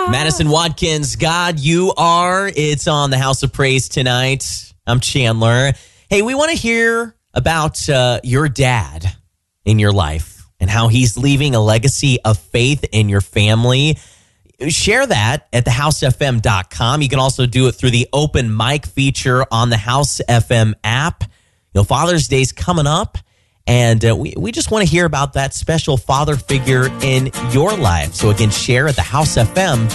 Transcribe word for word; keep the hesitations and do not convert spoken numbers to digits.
Madison Watkins, God, you are. It's on the House of Praise tonight. I'm Chandler. Hey, we want to hear about uh, your dad in your life and how he's leaving a legacy of faith in your family. Share that at the house f m dot com. You can also do it through the open mic feature on the House F M app. You know, Father's Day's coming up, and uh, we, we just want to hear about that special father figure in your life. So again, share at the house f m dot com.